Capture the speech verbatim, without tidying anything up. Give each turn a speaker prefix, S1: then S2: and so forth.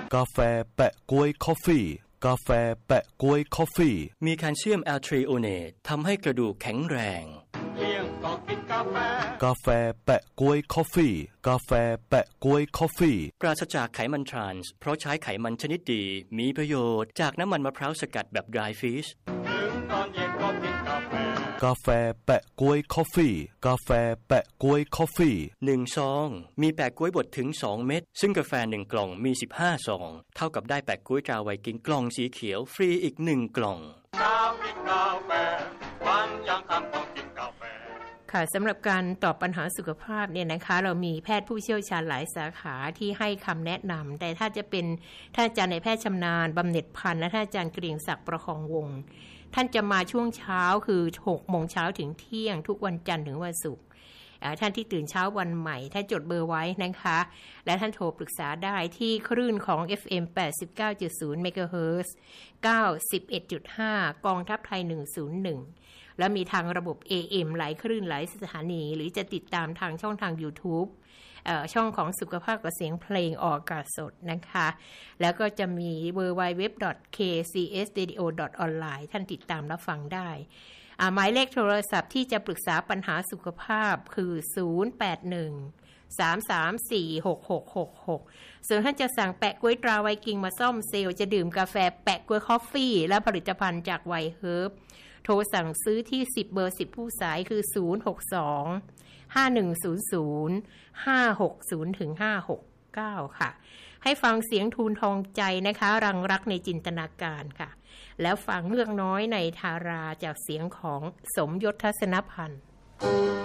S1: กาแฟแปะก๊วยคอฟฟี่กาแฟแปะก๊วยคอฟฟี่
S2: มีแคลเซียมแอลทรีโอเนตทำให้กระดูกแข็งแรง
S3: เที่ยงก็กินกาแฟ
S1: กาแฟแปะก๊วยคอฟฟี่กาแฟแปะก๊วยคอฟฟี่
S2: ปราศจากไขมันทรานส์เพราะใช้ไขมันชนิดดีมีประโยชน์จากน้ำมันมะพร้าวสกัดแบบ dry fish
S3: ถึงตอนเย็นก็กินกาแฟ
S1: กาแฟแปะก๊วยคอฟฟี่กาแฟแปะก๊วยคอฟฟี่
S2: หนึ่งซองมีแปะก๊วยบดถึงสองเม็ดซึ่งกาแฟหนึ่งกล่องมีสิบห้าซองเท่ากับได้แปะก๊วยตราไวกิ้งกล่องสีเขียวฟรีอีกหนึ่งกล่อง
S3: เช้ากินกาแฟวันยังค่ำต้องกินกาแฟ
S4: ค่ะสำหรับการตอบปัญหาสุขภาพเนี่ยนะคะเรามีแพทย์ผู้เชี่ยวชาญหลายสาขาที่ให้คำแนะนำแต่ถ้าจะเป็นท่านอาจารย์นายแพทย์ชำนาญบำเหน็จพันธ์และท่านอาจารย์เกรียงศักดิ์ประคองวงศ์ท่านจะมาช่วงเช้าคือหกโมงเช้าถึงเที่ยงทุกวันจันทร์ถึงวันศุกร์ท่านที่ตื่นเช้าวันใหม่ท่านจดเบอร์ไว้นะคะและท่านโทรปรึกษาได้ที่คลื่นของ เอฟ เอ็ม แปดสิบเก้าจุดศูนย์ เมกะเฮิรตซ์ เก้าสิบเอ็ดจุดห้า กองทัพไทยหนึ่งศูนย์หนึ่งแล้วมีทางระบบ เอ เอ็ม หลายคลื่นหลายสถานีหรือจะติดตามทางช่องทาง YouTube เอ่อช่องของสุขภาพกับเสียงเพลงออกอากาศสดนะคะแล้วก็จะมี ดับเบิลยู ดับเบิลยู ดับเบิลยู ดอท เค ซี เอส เรดิโอ ดอท ออนไลน์ ท่านติดตามรับฟังได้หมายเลขโทรศัพท์ที่จะปรึกษาปัญหาสุขภาพคือศูนย์ แปด หนึ่ง สาม สาม สี่ หก หก หก หกส่วนท่านจะสั่งแปะก๊วยตราไวกิ้งมาซ่อมเซลล์จะดื่มกาแฟแปะก๊วยคอฟฟี่และผลิตภัณฑ์จากไวเฮิร์บโทรสั่งซื้อที่สิบเบอร์สิบผู้สายคือศูนย์ หก สอง ห้า หนึ่ง ศูนย์ ศูนย์ ห้า หก ศูนย์ ถึง ห้า หก เก้าค่ะให้ฟังเสียงทูลทองใจนะคะรังรักในจินตนาการค่ะแล้วฟังเรื่องน้อยในทาราจากเสียงของสมยศทัศนพันธ์